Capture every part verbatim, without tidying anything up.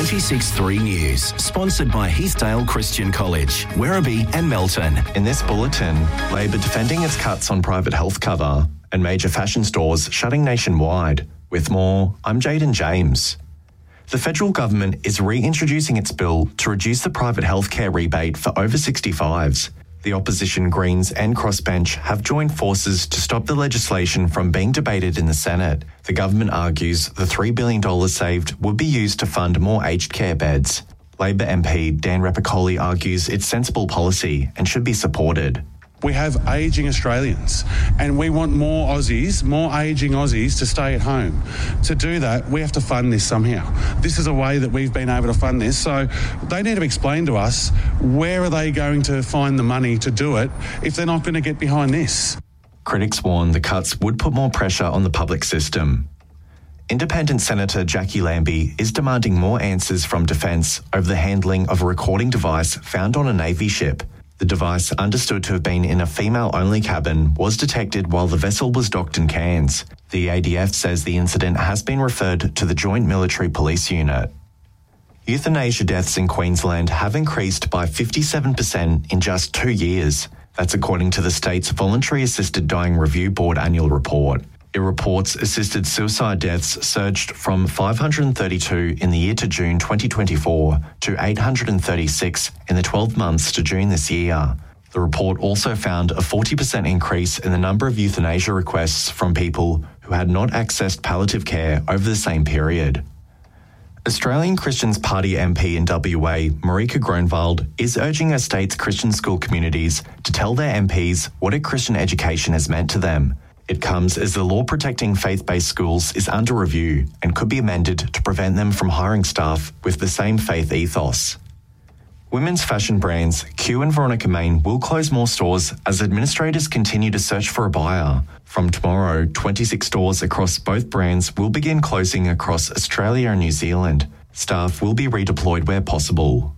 ninety-six point three News, sponsored by Heathdale Christian College, Werribee and Melton. In this bulletin, Labor defending its cuts on private health cover and major fashion stores shutting nationwide. With more, I'm Jaden James. The federal government is reintroducing its bill to reduce the private healthcare rebate for over sixty-fives. The opposition Greens and Crossbench have joined forces to stop the legislation from being debated in the Senate. The government argues the three billion dollars saved would be used to fund more aged care beds. Labor M P Dan Repicoli argues it's sensible policy and should be supported. We have ageing Australians and we want more Aussies, more ageing Aussies to stay at home. To do that, we have to fund this somehow. This is a way that we've been able to fund this. So they need to explain to us where are they going to find the money to do it if they're not going to get behind this. Critics warn the cuts would put more pressure on the public system. Independent Senator Jackie Lambie is demanding more answers from Defence over the handling of a recording device found on a Navy ship. The device, understood to have been in a female-only cabin, was detected while the vessel was docked in Cairns. The A D F says the incident has been referred to the Joint Military Police Unit. Euthanasia deaths in Queensland have increased by fifty-seven percent in just two years. That's according to the state's Voluntary Assisted Dying Review Board annual report. It reports assisted suicide deaths surged from five hundred thirty-two in the year to June twenty twenty-four to eight hundred thirty-six in the twelve months to June this year. The report also found a forty percent increase in the number of euthanasia requests from people who had not accessed palliative care over the same period. Australian Christians Party M P in W A, Marika Groenewald, is urging her state's Christian school communities to tell their M Ps what a Christian education has meant to them. It comes as the law protecting faith-based schools is under review and could be amended to prevent them from hiring staff with the same faith ethos. Women's fashion brands Q and Veronica Main will close more stores as administrators continue to search for a buyer. From tomorrow, twenty-six stores across both brands will begin closing across Australia and New Zealand. Staff will be redeployed where possible.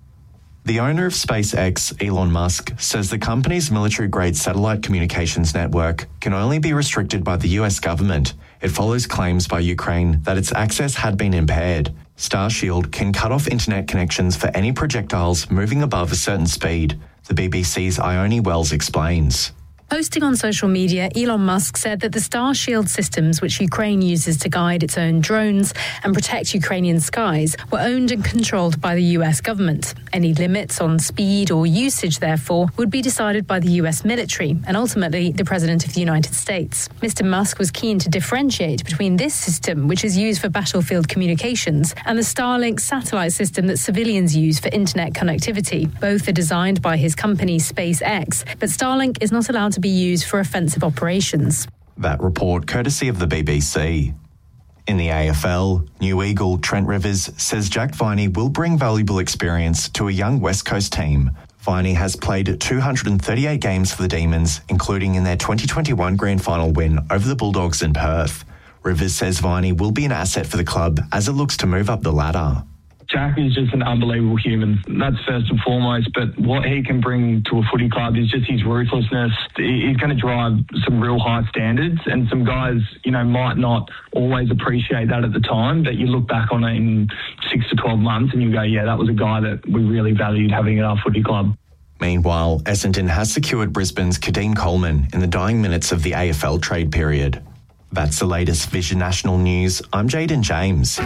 The owner of SpaceX, Elon Musk, says the company's military-grade satellite communications network can only be restricted by the U S government. It follows claims by Ukraine that its access had been impaired. Starshield can cut off internet connections for any projectiles moving above a certain speed, the B B C's Ione Wells explains. Posting on social media, Elon Musk said that the Starshield systems, which Ukraine uses to guide its own drones and protect Ukrainian skies, were owned and controlled by the U S government. Any limits on speed or usage, therefore, would be decided by the U S military and ultimately the President of the United States. Mister Musk was keen to differentiate between this system, which is used for battlefield communications, and the Starlink satellite system that civilians use for internet connectivity. Both are designed by his company SpaceX, but Starlink is not allowed to be used for offensive operations. That report courtesy of the B B C. In the A F L, new Eagle Trent Rivers says Jack Viney will bring valuable experience to a young West Coast team. Viney has played two hundred thirty-eight games for the Demons, including in their twenty twenty-one grand final win over the Bulldogs in Perth. Rivers says Viney will be an asset for the club as it looks to move up the ladder. Jack is just an unbelievable human. That's first and foremost. But what he can bring to a footy club is just his ruthlessness. He's going to drive some real high standards, and some guys, you know, might not always appreciate that at the time. But you look back on it in six to twelve months, and you go, "Yeah, that was a guy that we really valued having at our footy club." Meanwhile, Essendon has secured Brisbane's Kadeen Coleman in the dying minutes of the A F L trade period. That's the latest Vision National News. I'm Jaden James.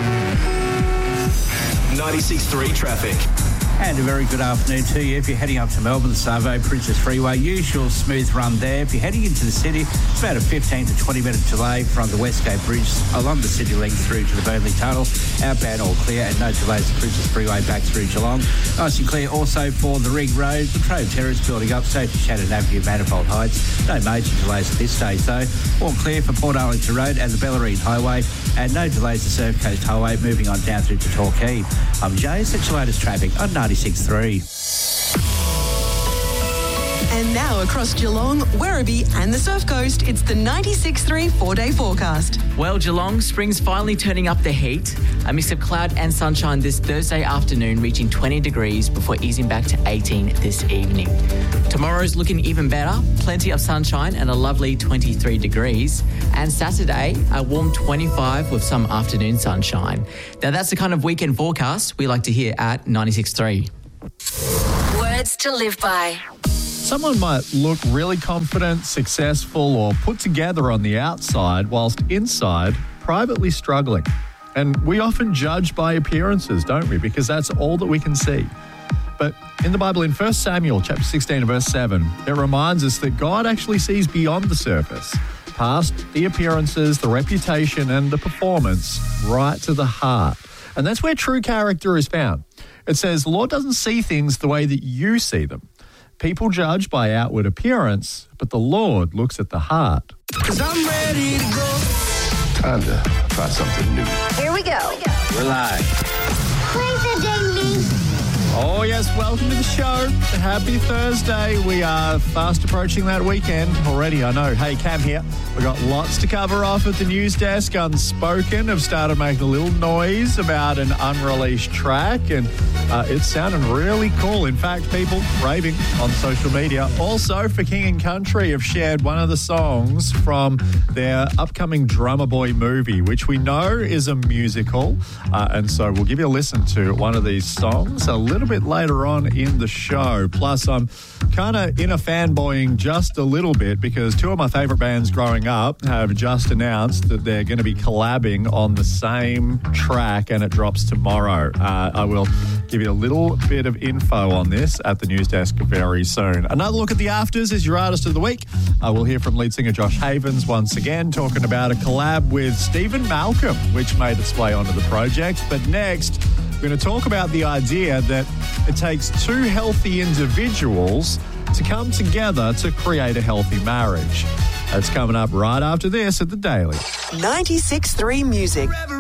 ninety-six point three traffic. And a very good afternoon to you. If you're heading up to Melbourne, the Savo Princess Freeway, usual smooth run there. If you're heading into the city, it's about a fifteen to twenty minute delay from the Westgate Bridge along the city link through to the Burnley Tunnel. Outbound all clear and no delays the Princess Freeway back through Geelong. Nice and clear also for the Ring Road. The Trove Terrace building up, so to Shannon Avenue, Manifold Heights. No major delays at this stage though. All clear for Port Arlington Road and the Bellarine Highway, and no delays to Surf Coast Highway moving on down through to Torquay. I'm Jay, such your latest traffic on ninety-six point three. And now across Geelong, Werribee and the Surf Coast, it's the ninety-six point three four-day forecast. Well, Geelong, spring's finally turning up the heat. A mix of cloud and sunshine this Thursday afternoon, reaching twenty degrees before easing back to eighteen this evening. Tomorrow's looking even better. Plenty of sunshine and a lovely twenty-three degrees. And Saturday, a warm twenty-five with some afternoon sunshine. Now, that's the kind of weekend forecast we like to hear at ninety-six point three. Words to live by. Someone might look really confident, successful, or put together on the outside, whilst inside, privately struggling. And we often judge by appearances, don't we? Because that's all that we can see. But in the Bible, in First Samuel chapter sixteen and verse seven, it reminds us that God actually sees beyond the surface, past the appearances, the reputation, and the performance, right to the heart. And that's where true character is found. It says, the Lord doesn't see things the way that you see them. People judge by outward appearance, but the Lord looks at the heart. 'Cause I'm ready to go. Time to try something new. Here we go. We're live. Play the ding. Oh, yes, welcome to the show. Happy Thursday. We are fast approaching that weekend already, I know. Hey, Cam here. We've got lots to cover off at the news desk. Unspoken have started making a little noise about an unreleased track, and uh, it's sounding really cool. In fact, people raving on social media. Also, for King and Country have shared one of the songs from their upcoming Drummer Boy movie, which we know is a musical. Uh, and so we'll give you a listen to one of these songs a little bit later on in the show. Plus, I'm kind of in a fanboying just a little bit because two of my favourite bands growing up have just announced that they're going to be collabing on the same track, and it drops tomorrow. Uh, I will give you a little bit of info on this at the news desk very soon. Another look at the afters is your artist of the week. Uh, we'll hear from lead singer Josh Havens once again, talking about a collab with Stephen Malcolm, which made its way onto the project. But next, we're going to talk about the idea that it takes two healthy individuals to come together to create a healthy marriage. That's coming up right after this at The Daily. ninety-six point three Music. Forever